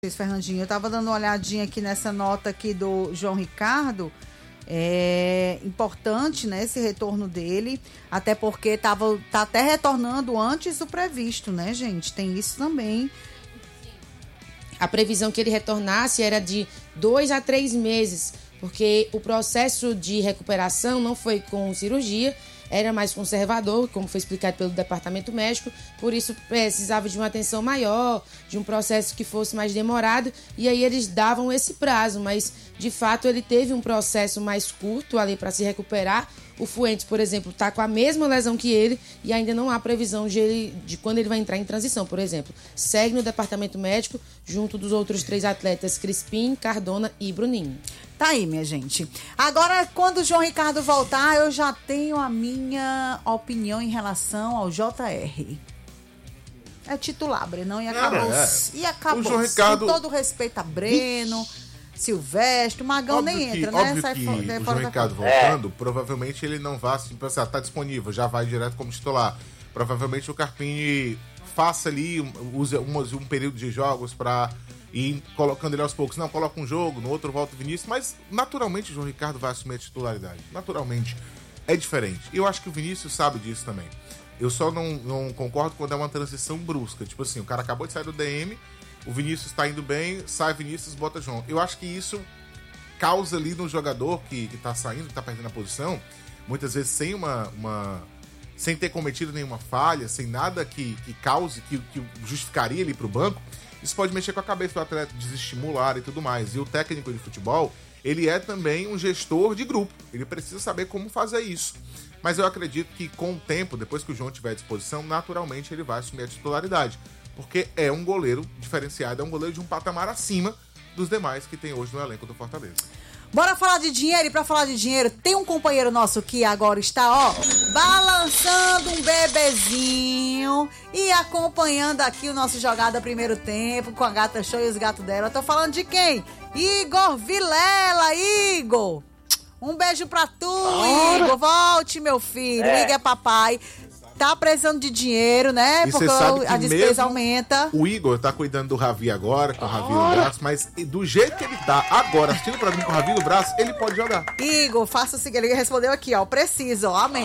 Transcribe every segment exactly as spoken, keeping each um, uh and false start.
Fernandinho, eu estava dando uma olhadinha aqui nessa nota aqui do João Ricardo. É importante, né, esse retorno dele, até porque tava, tá até retornando antes do previsto, né, gente? Tem isso também. A previsão que ele retornasse era de dois a três meses, porque o processo de recuperação não foi com cirurgia, era mais conservador, como foi explicado pelo departamento médico, por isso precisava de uma atenção maior, de um processo que fosse mais demorado, e aí eles davam esse prazo, mas de fato ele teve um processo mais curto ali para se recuperar. O Fuentes, por exemplo, está com a mesma lesão que ele e ainda não há previsão de, ele, de quando ele vai entrar em transição, por exemplo. Segue no departamento médico, junto dos outros três atletas, Crispim, Cardona e Bruninho. Tá aí, minha gente. Agora, quando o João Ricardo voltar, eu já tenho a minha opinião em relação ao J R. É titular, Brenão, e acabou. É. E acabou. O João Ricardo... Com todo respeito a Breno, Silvestre, o Magão óbvio nem que, entra, né? Óbvio Sai que fora, o fora João da Ricardo conta. voltando, é. provavelmente ele não vai assim, pensar, tá disponível, já vai direto como titular. Provavelmente o Carpini faça ali, use um, um período de jogos para ir colocando ele aos poucos. Não, coloca um jogo, no outro volta o Vinícius, mas naturalmente o João Ricardo vai assumir a titularidade. Naturalmente. É diferente. E eu acho que o Vinícius sabe disso também. Eu só não, não concordo quando é uma transição brusca. Tipo assim, o cara acabou de sair do D M, o Vinícius tá indo bem, sai Vinícius, bota João. Eu acho que isso causa ali no jogador que, que tá saindo, que tá perdendo a posição, muitas vezes sem uma... uma sem ter cometido nenhuma falha, sem nada que, que cause, que, que justificaria ele pro banco, isso pode mexer com a cabeça do atleta, desestimular e tudo mais. E o técnico de futebol, ele é também um gestor de grupo. Ele precisa saber como fazer isso. Mas eu acredito que com o tempo, depois que o João tiver à disposição, naturalmente ele vai assumir a titularidade. Porque é um goleiro diferenciado, é um goleiro de um patamar acima dos demais que tem hoje no elenco do Fortaleza. Bora falar de dinheiro, e pra falar de dinheiro, tem um companheiro nosso que agora está, ó, balançando um bebezinho e acompanhando aqui o nosso Jogada Primeiro Tempo com a Gata Show e os gatos dela. Eu tô falando de quem? Igor Vilela, Igor! Um beijo pra tu, Ora. Igor. Volte, meu filho. É. Igor é papai. Tá precisando de dinheiro, né? E porque a despesa aumenta. O Igor tá cuidando do Ravi agora, com o Ravi no braço, mas do jeito que ele tá agora, assistindo pra mim com o Ravi no braço, ele pode jogar. Igor, faça o seguinte, ele respondeu aqui, ó, preciso, ó, amém.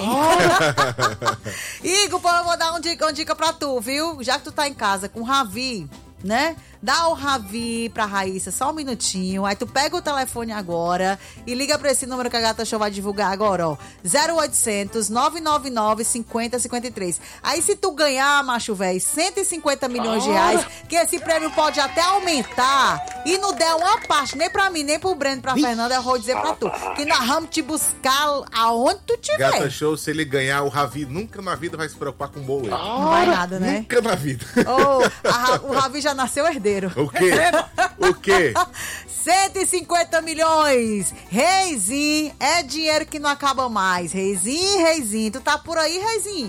Igor, pô, eu vou dar uma dica, uma dica pra tu, viu? Já que tu tá em casa com o Ravi, né? Dá o Ravi pra Raíssa só um minutinho, aí tu pega o telefone agora e liga pra esse número que a Gata Show vai divulgar agora, ó, zero oitocentos, nove nove nove, cinquenta, cinquenta e três. Aí se tu ganhar, macho velho, cento e cinquenta milhões de reais, que esse prêmio pode até aumentar e não der uma parte, nem pra mim, nem pro Breno, pra Fernanda, eu vou dizer pra tu, que nós vamos te buscar aonde tu tiver. Gata Show, se ele ganhar, o Ravi nunca na vida vai se preocupar com o bolo. Não vai nada, né? Nunca na vida. Oh, a, o Ravi já nasceu herdeiro. O quê? O quê? cento e cinquenta milhões. Reizinho, é dinheiro que não acaba mais. Reizinho, Reizinho. Tu tá por aí, Reizinho?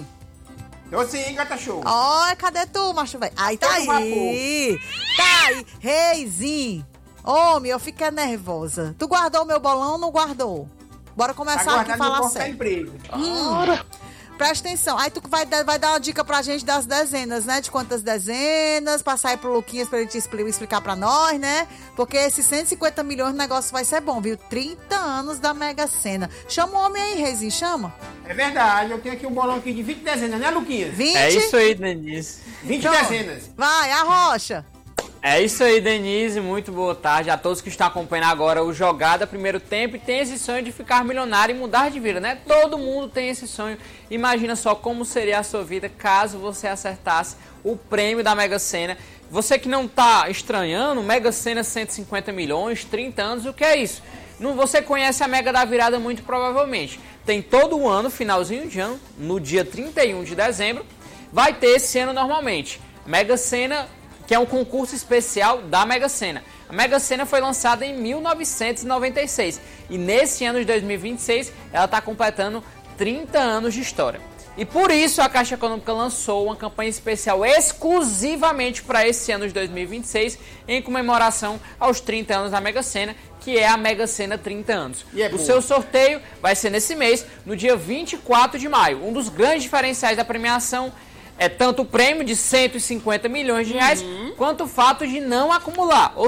Eu sim, Gata Show. Ó, oh, cadê tu, macho velho? Aí tá aí. Tá aí. Reizinho. Homem, eu fiquei nervosa. Tu guardou o meu bolão ou não guardou? Bora começar tá aqui a falar sério. Emprego. Hum. Presta atenção, aí tu vai, vai dar uma dica pra gente das dezenas, né? De quantas dezenas, passar aí pro Luquinhas pra ele te explicar pra nós, né? Porque esses cento e cinquenta milhões o negócio vai ser bom, viu? trinta anos da Mega Sena. Chama o homem aí, Reizinho, chama. É verdade, eu tenho aqui um bolão aqui de vinte dezenas, né, Luquinhas? vinte? É isso aí, Denise. vinte então, dezenas. Vai, Arrocha. É isso aí, Denise, muito boa tarde a todos que estão acompanhando agora o Jogada Primeiro Tempo e tem esse sonho de ficar milionário e mudar de vida, né? Todo mundo tem esse sonho. Imagina só como seria a sua vida caso você acertasse o prêmio da Mega Sena. Você que não tá estranhando, Mega Sena cento e cinquenta milhões, trinta anos, o que é isso? Não, você conhece a Mega da Virada muito provavelmente. Tem todo o ano, finalzinho de ano, no dia trinta e um de dezembro, vai ter esse ano normalmente. Mega Sena, que é um concurso especial da Mega Sena. A Mega Sena foi lançada em mil novecentos e noventa e seis e nesse ano de dois mil e vinte e seis ela está completando trinta anos de história. E por isso a Caixa Econômica lançou uma campanha especial exclusivamente para esse ano de dois mil e vinte e seis em comemoração aos trinta anos da Mega Sena, que é a Mega Sena trinta anos. E é o boa. Seu sorteio vai ser nesse mês, no dia vinte e quatro de maio. Um dos grandes diferenciais da premiação É tanto o prêmio de cento e cinquenta milhões de reais, quanto o fato de não acumular. Ou